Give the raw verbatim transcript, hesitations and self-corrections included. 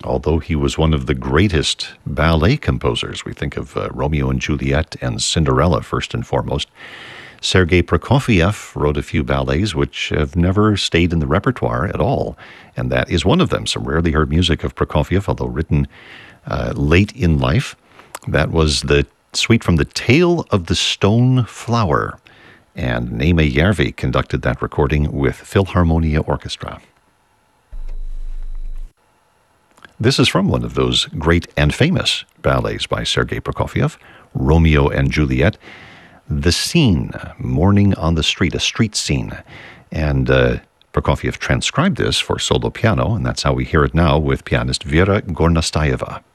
Although he was one of the greatest ballet composers, we think of uh, Romeo and Juliet and Cinderella first and foremost. Sergei Prokofiev wrote a few ballets which have never stayed in the repertoire at all, and that is one of them. Some rarely heard music of Prokofiev, although written uh, late in life. That was the suite from The Tale of the Stone Flower, and Neeme Järvi conducted that recording with Philharmonia Orchestra. This is from one of those great and famous ballets by Sergei Prokofiev, Romeo and Juliet. The scene, Morning on the Street, a street scene. And uh, Prokofiev transcribed this for solo piano, and that's how we hear it now with pianist Vera Gornastayeva.